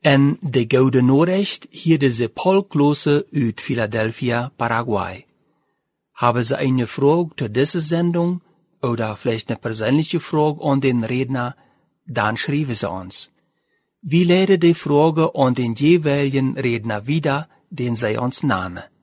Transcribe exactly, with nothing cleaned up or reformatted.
En de Gouden Noorrecht hier deze Paul Klose uit Philadelphia, Paraguay. Haben Sie eine Frage zu dieser Sendung oder vielleicht eine persönliche Frage an den Redner, dann schreiben Sie uns. Wir leiten die Frage an den jeweiligen Redner wieder, den Sie uns nahmen.